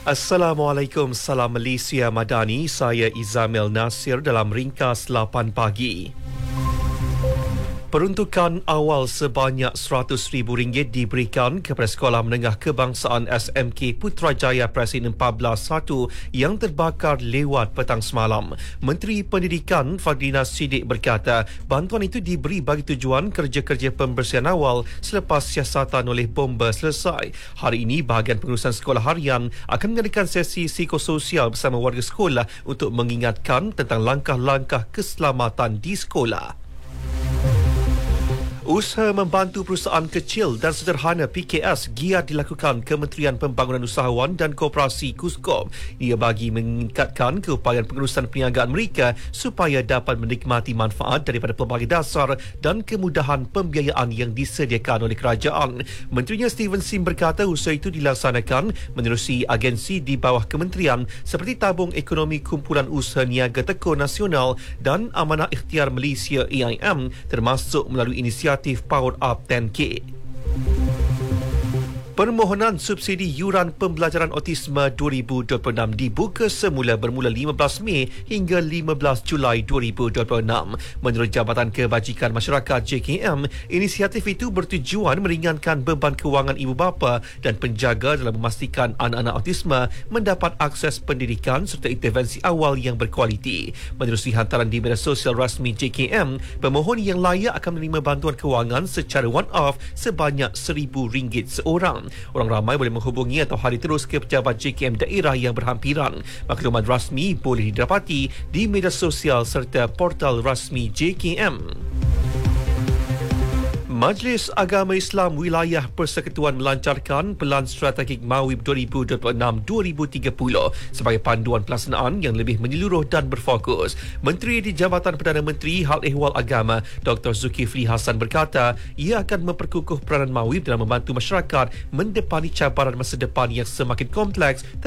Assalamualaikum, salam Malaysia Madani. Saya Izamil Nasir dalam ringkas 8 pagi. Peruntukan awal sebanyak RM100,000 diberikan kepada Sekolah Menengah Kebangsaan SMK Putrajaya Presiden 14-1 yang terbakar lewat petang semalam. Menteri Pendidikan Fadlina Siddiq berkata bantuan itu diberi bagi tujuan kerja-kerja pembersihan awal selepas siasatan oleh bomba selesai. Hari ini, bahagian pengurusan sekolah harian akan mengadakan sesi psikososial bersama warga sekolah untuk mengingatkan tentang langkah-langkah keselamatan di sekolah. Usaha membantu perusahaan kecil dan sederhana PKS giat dilakukan Kementerian Pembangunan Usahawan dan Koperasi KUSKOP. Ia bagi meningkatkan keupayaan pengurusan perniagaan mereka supaya dapat menikmati manfaat daripada pelbagai dasar dan kemudahan pembiayaan yang disediakan oleh kerajaan. Menterinya Steven Sim berkata usaha itu dilaksanakan menerusi agensi di bawah kementerian seperti Tabung Ekonomi Kumpulan Usaha Niaga Tekun Nasional dan Amanah Ikhtiar Malaysia AIM, termasuk melalui inisiatif Power Up 10K. Permohonan subsidi yuran pembelajaran autisme 2026 dibuka semula bermula 15 Mei hingga 15 Julai 2026. Menurut Jabatan Kebajikan Masyarakat JKM, inisiatif itu bertujuan meringankan beban kewangan ibu bapa dan penjaga dalam memastikan anak-anak autisme mendapat akses pendidikan serta intervensi awal yang berkualiti. Menerusi hantaran di media sosial rasmi JKM, pemohon yang layak akan menerima bantuan kewangan secara one-off sebanyak RM1,000 seorang. Orang ramai boleh menghubungi atau hari terus ke pejabat JKM daerah yang berhampiran. Maklumat rasmi boleh didapati di media sosial serta portal rasmi JKM. Majlis Agama Islam Wilayah Persekutuan melancarkan Pelan Strategik Mawib 2026-2030 sebagai panduan pelaksanaan yang lebih menyeluruh dan berfokus. Menteri di Jabatan Perdana Menteri Hal Ehwal Agama Dr. Zulkifli Hasan berkata ia akan memperkukuh peranan Mawib dalam membantu masyarakat mendepani cabaran masa depan yang semakin kompleks